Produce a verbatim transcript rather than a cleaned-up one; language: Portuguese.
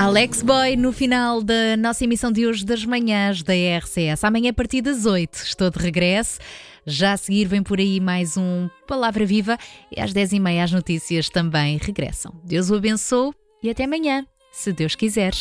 Alex Boy no final da nossa emissão de hoje das manhãs da R C S. Amanhã a partir das oito estou de regresso. Já a seguir vem por aí mais um Palavra Viva e às dez e meia as notícias também regressam. Deus o abençoe e até amanhã, se Deus quiseres.